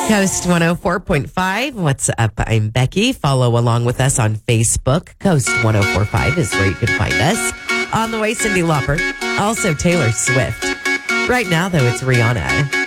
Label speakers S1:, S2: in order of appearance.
S1: Coast 104.5. What's up? I'm Becky. Follow along with us on Facebook. Coast 104.5 is where you can find us. On the way, Cyndi Lauper. Also Taylor Swift. Right now, though, it's Rihanna.